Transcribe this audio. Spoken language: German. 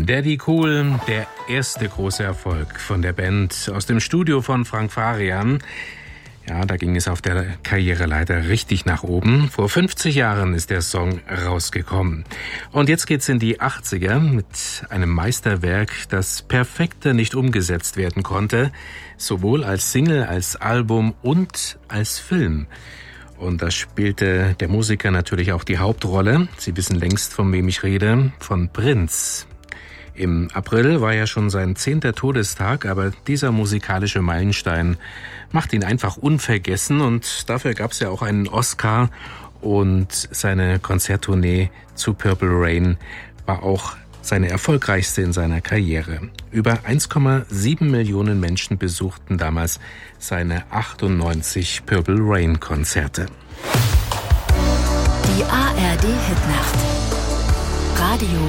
Daddy Cool, der erste große Erfolg von der Band aus dem Studio von Frank Farian. Ja, da ging es auf der Karriereleiter richtig nach oben. Vor 50 Jahren ist der Song rausgekommen. Und jetzt geht's in die 80er mit einem Meisterwerk, das perfekter nicht umgesetzt werden konnte. Sowohl als Single, als Album und als Film. Und da spielte der Musiker natürlich auch die Hauptrolle. Sie wissen längst, von wem ich rede, von Prince. Im April war ja schon sein 10. Todestag, aber dieser musikalische Meilenstein macht ihn einfach unvergessen und dafür gab es ja auch einen Oscar und seine Konzerttournee zu Purple Rain war auch seine erfolgreichste in seiner Karriere. Über 1,7 Millionen Menschen besuchten damals seine 98 Purple Rain Konzerte. Die ARD Hitnacht. Radio